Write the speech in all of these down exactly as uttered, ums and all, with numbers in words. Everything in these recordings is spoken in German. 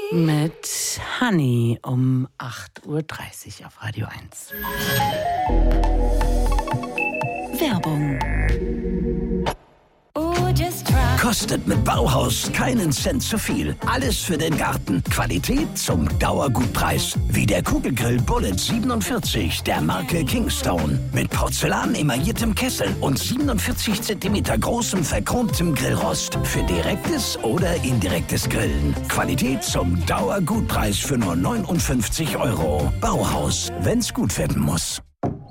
Mit Honey um acht Uhr dreißig auf Radio eins. Werbung. Kostet mit Bauhaus keinen Cent zu viel. Alles für den Garten. Qualität zum Dauergutpreis. Wie der Kugelgrill Bullet siebenundvierzig der Marke Kingstone. Mit Porzellan emailliertem Kessel und siebenundvierzig Zentimeter großem verchromtem Grillrost. Für direktes oder indirektes Grillen. Qualität zum Dauergutpreis für nur neunundfünfzig Euro. Bauhaus, wenn's gut werden muss.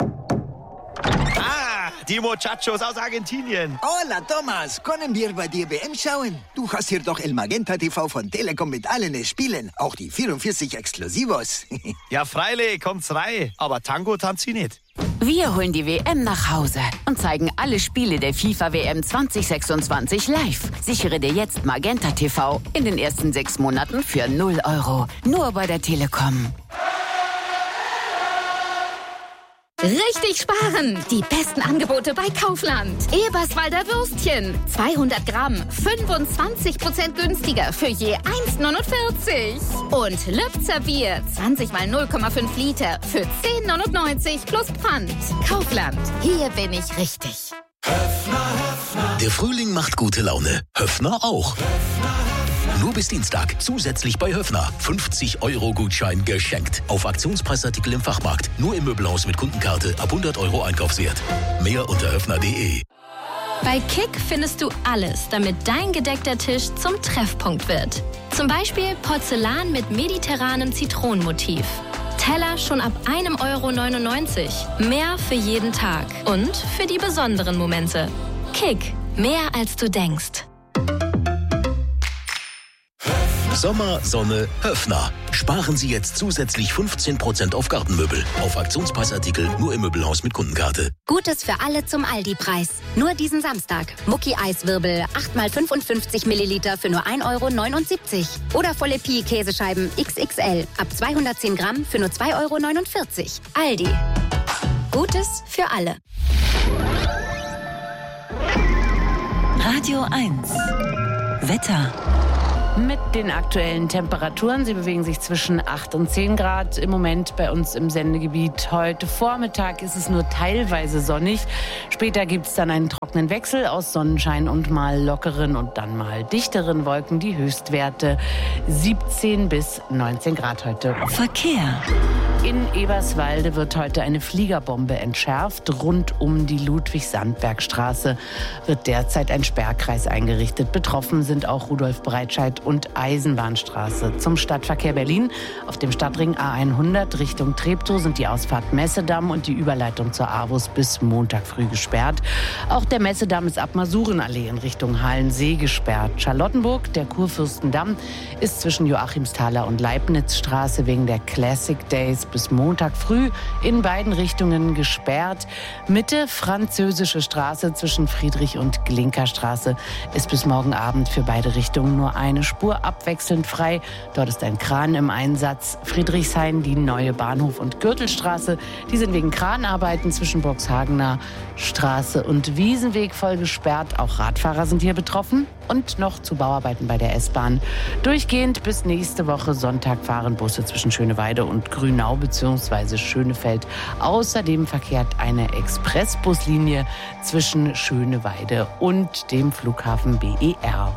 Die Muchachos aus Argentinien. Hola, Thomas. Können wir bei dir W M schauen? Du hast hier doch El Magenta T V von Telekom mit allen Spielen. Auch die vierundvierzig Exklusivos. Ja, freilich, kommt's rein. Aber Tango tanzt sie nicht. Wir holen die W M nach Hause und zeigen alle Spiele der FIFA W M zwanzig sechsundzwanzig live. Sichere dir jetzt Magenta T V in den ersten sechs Monaten für null Euro. Nur bei der Telekom. Richtig sparen! Die besten Angebote bei Kaufland. Eberswalder Würstchen. zweihundert Gramm. fünfundzwanzig Prozent günstiger für je eins neunundvierzig. Und Lübzer Bier. zwanzig mal null Komma fünf Liter für zehn neunundneunzig plus Pfand. Kaufland. Hier bin ich richtig. Höffner, Höffner. Der Frühling macht gute Laune. Höffner auch. Höffner. Nur bis Dienstag zusätzlich bei Höffner. fünfzig Euro Gutschein geschenkt. Auf Aktionspreisartikel im Fachmarkt. Nur im Möbelhaus mit Kundenkarte ab hundert Euro Einkaufswert. Mehr unter höffner punkt de. Bei Kick findest du alles, damit dein gedeckter Tisch zum Treffpunkt wird. Zum Beispiel Porzellan mit mediterranem Zitronenmotiv. Teller schon ab ein Euro neunundneunzig. Mehr für jeden Tag. Und für die besonderen Momente. Kick. Mehr als du denkst. Sommer, Sonne, Höffner. Sparen Sie jetzt zusätzlich fünfzehn Prozent auf Gartenmöbel. Auf Aktionspreisartikel nur im Möbelhaus mit Kundenkarte. Gutes für alle zum Aldi-Preis. Nur diesen Samstag. Mucki-Eiswirbel acht mal fünfundfünfzig Milliliter für nur ein Euro neunundsiebzig. Oder volle Pie-Käsescheiben X X L ab zweihundertzehn Gramm für nur zwei Euro neunundvierzig. Aldi. Gutes für alle. Radio eins. Wetter. Mit den aktuellen Temperaturen. Sie bewegen sich zwischen acht und zehn Grad im Moment bei uns im Sendegebiet. Heute Vormittag ist es nur teilweise sonnig. Später gibt es dann einen trockenen Wechsel aus Sonnenschein und mal lockeren und dann mal dichteren Wolken. Die Höchstwerte siebzehn bis neunzehn Grad heute. Verkehr. In Eberswalde wird heute eine Fliegerbombe entschärft. Rund um die Ludwig-Sandberg-Straße wird derzeit ein Sperrkreis eingerichtet. Betroffen sind auch Rudolf Breitscheid und Eisenbahnstraße. Zum Stadtverkehr Berlin. Auf dem Stadtring A hundert Richtung Treptow sind die Ausfahrt Messedamm und die Überleitung zur AWUS bis Montag früh gesperrt. Auch der Messedamm ist ab Masurenallee in Richtung Halensee gesperrt. Charlottenburg, der Kurfürstendamm, ist zwischen Joachimsthaler und Leibnizstraße wegen der Classic Days bis Montag früh in beiden Richtungen gesperrt. Mitte Französische Straße zwischen Friedrich- und Glinkerstraße ist bis morgen Abend für beide Richtungen nur eine Spur abwechselnd frei. Dort ist ein Kran im Einsatz. Friedrichshain, die neue Bahnhof- und Gürtelstraße, die sind wegen Kranarbeiten zwischen Boxhagener Straße und Wiesenweg voll gesperrt. Auch Radfahrer sind hier betroffen. Und noch zu Bauarbeiten bei der S-Bahn. Durchgehend bis nächste Woche Sonntag fahren Busse zwischen Schöneweide und Grünau bzw. Schönefeld. Außerdem verkehrt eine Expressbuslinie zwischen Schöneweide und dem Flughafen B E R.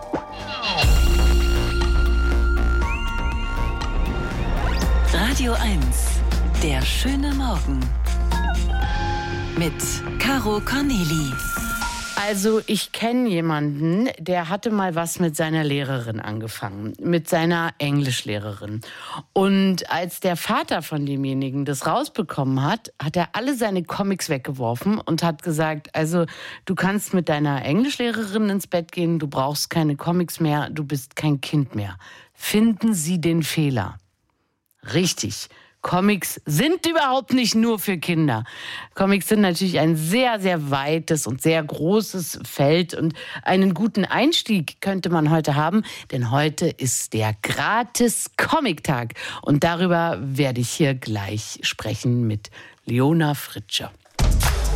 Radio eins. Der schöne Morgen. Mit Caro Corneli. Also ich kenne jemanden, der hatte mal was mit seiner Lehrerin angefangen, mit seiner Englischlehrerin. Und als der Vater von demjenigen das rausbekommen hat, hat er alle seine Comics weggeworfen und hat gesagt, also du kannst mit deiner Englischlehrerin ins Bett gehen, du brauchst keine Comics mehr, du bist kein Kind mehr. Finden Sie den Fehler? Richtig. Comics sind überhaupt nicht nur für Kinder. Comics sind natürlich ein sehr, sehr weites und sehr großes Feld und einen guten Einstieg könnte man heute haben, denn heute ist der Gratis-Comic-Tag und darüber werde ich hier gleich sprechen mit Leona Fritsche.